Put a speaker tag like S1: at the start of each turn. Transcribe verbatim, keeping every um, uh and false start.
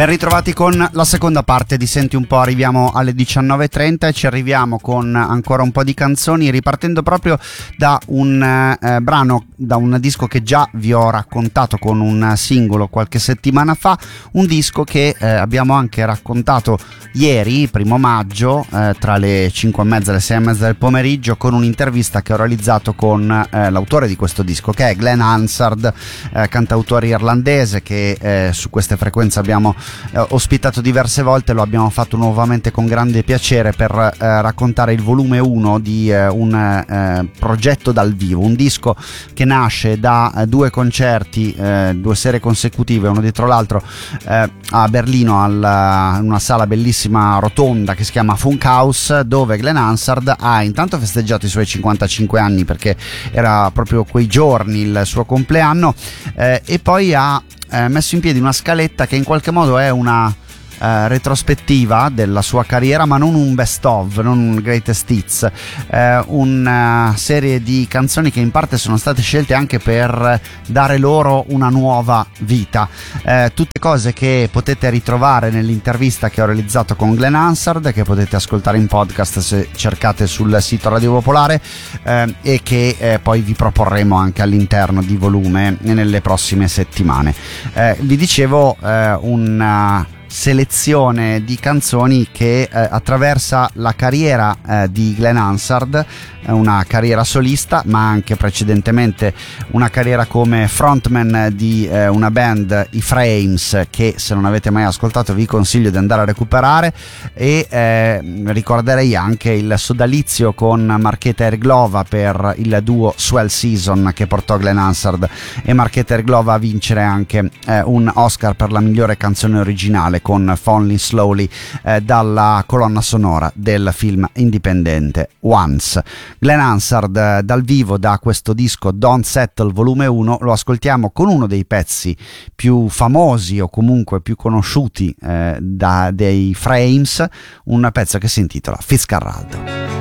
S1: Ben ritrovati con la seconda parte di Senti un po', arriviamo alle diciannove e trenta e ci arriviamo con ancora un po' di canzoni, ripartendo proprio da un eh, brano, da un disco che già vi ho raccontato con un singolo qualche settimana fa, un disco che eh, abbiamo anche raccontato ieri, primo maggio, eh, tra le cinque e mezza e le sei e mezza del pomeriggio, con un'intervista che ho realizzato con eh, l'autore di questo disco, che è Glenn Hansard, eh, cantautore irlandese che eh, su queste frequenze abbiamo eh, ospitato diverse volte. Lo abbiamo fatto nuovamente con grande piacere per eh, raccontare il volume uno di eh, un eh, progetto dal vivo, un disco che nasce da eh, due concerti, eh, due serie consecutive uno dietro l'altro eh, a Berlino, alla, in una sala bellissima rotonda che si chiama Funkhaus, dove Glenn Hansard ha intanto festeggiato i suoi cinquantacinque anni, perché era proprio quei giorni il suo compleanno, eh, e poi ha eh, messo in piedi una scaletta che in qualche modo è una Uh, retrospettiva della sua carriera, ma non un best of, non un greatest hits, uh, una serie di canzoni che in parte sono state scelte anche per dare loro una nuova vita, uh, tutte cose che potete ritrovare nell'intervista che ho realizzato con Glenn Hansard, che potete ascoltare in podcast se cercate sul sito Radio Popolare, uh, e che uh, poi vi proporremo anche all'interno di volume nelle prossime settimane. Uh, vi dicevo, uh, un selezione di canzoni che eh, attraversa la carriera eh, di Glenn Hansard, una carriera solista, ma anche precedentemente una carriera come frontman di eh, una band, i Frames, che se non avete mai ascoltato vi consiglio di andare a recuperare, e eh, ricorderei anche il sodalizio con Marchetta Erglova per il duo Swell Season, che portò Glenn Hansard e Marchetta Erglova a vincere anche eh, un Oscar per la migliore canzone originale con Falling Slowly, eh, dalla colonna sonora del film indipendente Once. Glenn Hansard eh, dal vivo, da questo disco Don't Settle volume uno, lo ascoltiamo con uno dei pezzi più famosi o comunque più conosciuti eh, da, dei Frames, un pezzo che si intitola Fitzcarraldo.